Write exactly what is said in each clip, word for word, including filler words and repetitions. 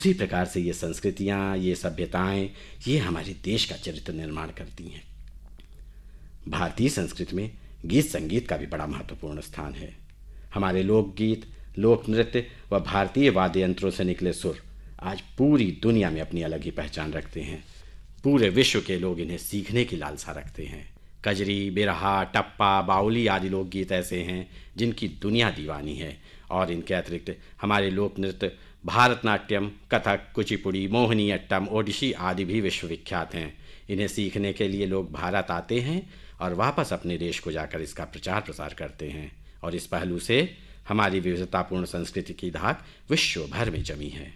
उसी प्रकार से ये संस्कृतियाँ, ये सभ्यताएं, ये हमारे देश का चरित्र निर्माण करती हैं। भारतीय संस्कृति में गीत संगीत का भी बड़ा महत्वपूर्ण स्थान है। हमारे लोकगीत, लोक नृत्य व भारतीय वाद्य यंत्रों से निकले सुर आज पूरी दुनिया में अपनी अलग ही पहचान रखते हैं। पूरे विश्व के लोग इन्हें सीखने की लालसा रखते हैं। कजरी, बिरहा, टप्पा, बाउली आदि लोकगीत ऐसे हैं जिनकी दुनिया दीवानी है। और इनके अतिरिक्त हमारे लोक नृत्य भारतनाट्यम, कथक, कुचिपुड़ी, मोहिनीअट्टम, ओडिशी आदि भी विश्वविख्यात हैं। इन्हें सीखने के लिए लोग भारत आते हैं और वापस अपने देश को जाकर इसका प्रचार प्रसार करते हैं। और इस पहलू से हमारी विविधतापूर्ण संस्कृति की धाक विश्व भर में जमी है।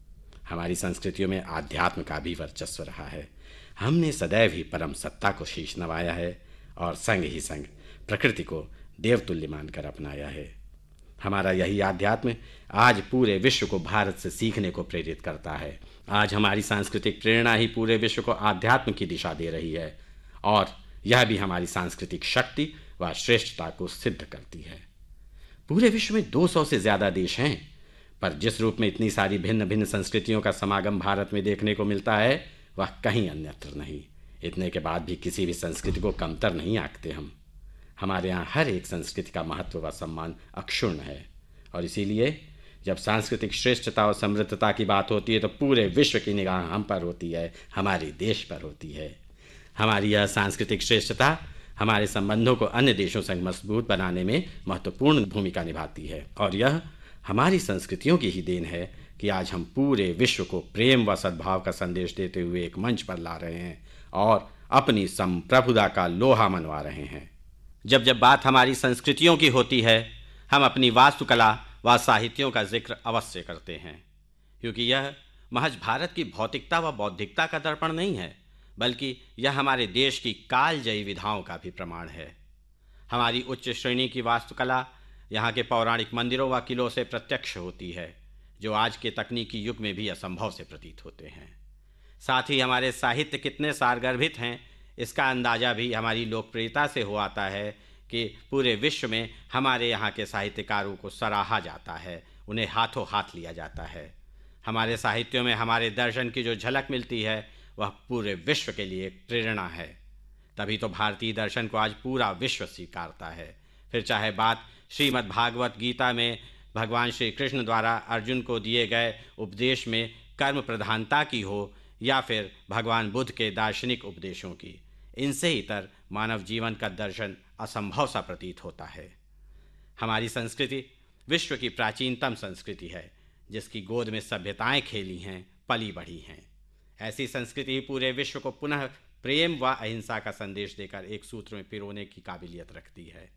हमारी संस्कृतियों में आध्यात्म का भी वर्चस्व रहा है। हमने सदैव ही परम सत्ता को शीश नवाया है और संग ही संग प्रकृति को देवतुल्य मानकर अपनाया है। हमारा यही आध्यात्म आज पूरे विश्व को भारत से सीखने को प्रेरित करता है। आज हमारी सांस्कृतिक प्रेरणा ही पूरे विश्व को आध्यात्म की दिशा दे रही है और यह भी हमारी सांस्कृतिक शक्ति व श्रेष्ठता को सिद्ध करती है। पूरे विश्व में दो सौ से ज्यादा देश हैं, पर जिस रूप में इतनी सारी भिन्न भिन्न संस्कृतियों का समागम भारत में देखने को मिलता है वह कहीं अन्यत्र नहीं। इतने के बाद भी किसी भी संस्कृति को कमतर नहीं आंकते हम। हमारे यहाँ हर एक संस्कृति का महत्व व सम्मान अक्षुण्ण है और इसीलिए जब सांस्कृतिक श्रेष्ठता और समृद्धता की बात होती है तो पूरे विश्व की निगाह हम पर होती है, हमारे देश पर होती है। हमारी यह सांस्कृतिक श्रेष्ठता हमारे संबंधों को अन्य देशों से मजबूत बनाने में महत्वपूर्ण भूमिका निभाती है और यह हमारी संस्कृतियों की ही देन है कि आज हम पूरे विश्व को प्रेम व सद्भाव का संदेश देते हुए एक मंच पर ला रहे हैं और अपनी संप्रभुता का लोहा मनवा रहे हैं। जब जब बात हमारी संस्कृतियों की होती है हम अपनी वास्तुकला व साहित्यों का जिक्र अवश्य करते हैं, क्योंकि यह महज भारत की भौतिकता व बौद्धिकता का दर्पण नहीं है, बल्कि यह हमारे देश की कालजयी विधाओं का भी प्रमाण है। हमारी उच्च श्रेणी की वास्तुकला यहाँ के पौराणिक मंदिरों व किलों से प्रत्यक्ष होती है, जो आज के तकनीकी युग में भी असंभव से प्रतीत होते हैं। साथ ही हमारे साहित्य कितने सारगर्भित हैं इसका अंदाज़ा भी हमारी लोकप्रियता से हो आता है कि पूरे विश्व में हमारे यहाँ के साहित्यकारों को सराहा जाता है, उन्हें हाथों हाथ लिया जाता है। हमारे साहित्यों में हमारे दर्शन की जो झलक मिलती है वह पूरे विश्व के लिए एक प्रेरणा है। तभी तो भारतीय दर्शन को आज पूरा विश्व स्वीकारता है। फिर चाहे बात श्रीमद् भागवत गीता में भगवान श्री कृष्ण द्वारा अर्जुन को दिए गए उपदेश में कर्म प्रधानता की हो या फिर भगवान बुद्ध के दार्शनिक उपदेशों की, इनसे इतर मानव जीवन का दर्शन असंभव सा प्रतीत होता है। हमारी संस्कृति विश्व की प्राचीनतम संस्कृति है, जिसकी गोद में सभ्यताएं खेली हैं, पली बढ़ी हैं। ऐसी संस्कृति पूरे विश्व को पुनः प्रेम व अहिंसा का संदेश देकर एक सूत्र में पिरोने की काबिलियत रखती है।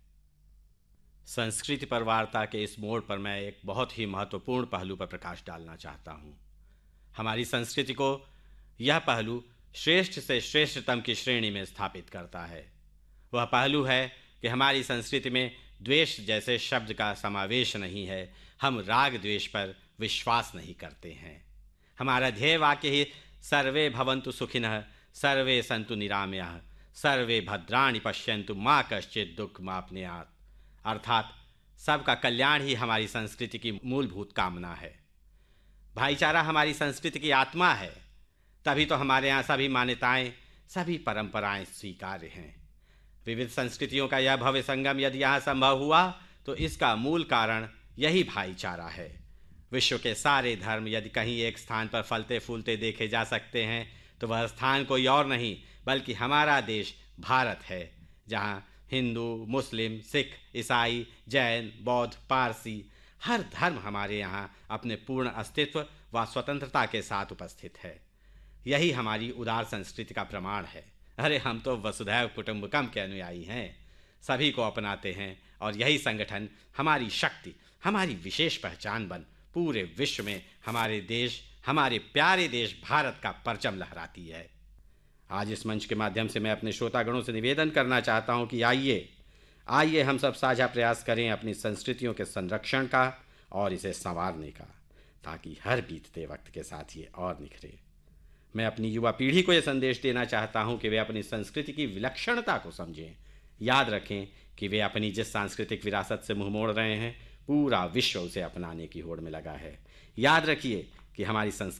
संस्कृति पर वार्ता के इस मोड़ पर मैं एक बहुत ही महत्वपूर्ण पहलू पर प्रकाश डालना चाहता हूँ। हमारी संस्कृति को यह पहलू श्रेष्ठ से श्रेष्ठतम की श्रेणी में स्थापित करता है। वह पहलू है कि हमारी संस्कृति में द्वेष जैसे शब्द का समावेश नहीं है। हम राग द्वेष पर विश्वास नहीं करते हैं। हमारा ध्येय वाक्य ही सर्वे भवन्तु सुखिनः, सर्वे सन्तु निरामयाः, सर्वे भद्राणि पश्यन्तु, माँ कश्चित् दुःखमाप्नुयात्। अर्थात सबका कल्याण ही हमारी संस्कृति की मूलभूत कामना है। भाईचारा हमारी संस्कृति की आत्मा है। तभी तो हमारे यहाँ सभी मान्यताएं, सभी परंपराएं स्वीकार्य हैं। विविध संस्कृतियों का यह भव्य संगम यदि यहाँ संभव हुआ तो इसका मूल कारण यही भाईचारा है। विश्व के सारे धर्म यदि कहीं एक स्थान पर फलते फूलते देखे जा सकते हैं तो वह स्थान कोई और नहीं बल्कि हमारा देश भारत है, जहाँ हिंदू, मुस्लिम, सिख, ईसाई, जैन, बौद्ध, पारसी हर धर्म हमारे यहाँ अपने पूर्ण अस्तित्व व स्वतंत्रता के साथ उपस्थित है। यही हमारी उदार संस्कृति का प्रमाण है। अरे हम तो वसुधैव कुटुंबकम के अनुयायी हैं, सभी को अपनाते हैं और यही संगठन हमारी शक्ति, हमारी विशेष पहचान बन पूरे विश्व में हमारे देश, हमारे प्यारे देश भारत का परचम लहराती है। आज इस मंच के माध्यम से मैं अपने श्रोतागणों से निवेदन करना चाहता हूं कि आइए आइए हम सब साझा प्रयास करें अपनी संस्कृतियों के संरक्षण का और इसे संवारने का, ताकि हर बीतते वक्त के साथ ये और निखरे। मैं अपनी युवा पीढ़ी को यह संदेश देना चाहता हूं कि वे अपनी संस्कृति की विलक्षणता को समझें। याद रखें कि वे अपनी जिस सांस्कृतिक विरासत से मुंह मोड़ रहे हैं पूरा विश्व उसे अपनाने की होड़ में लगा है। याद रखिए कि हमारी संस्कृति